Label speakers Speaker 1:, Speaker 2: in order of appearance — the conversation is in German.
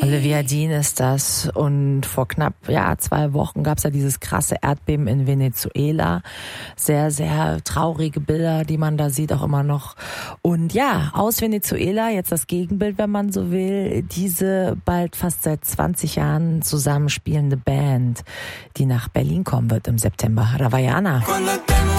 Speaker 1: Olivia Dean ist das. Und vor knapp 2 Wochen gab es ja dieses krasse Erdbeben in Venezuela. Sehr, sehr traurige Bilder, die man da sieht, auch immer noch. Und ja, aus Venezuela, jetzt das Gegenbild, wenn man so will, diese bald fast seit 20 Jahren zusammenspielende Band, die nach Berlin kommen wird im September. Ravaiana.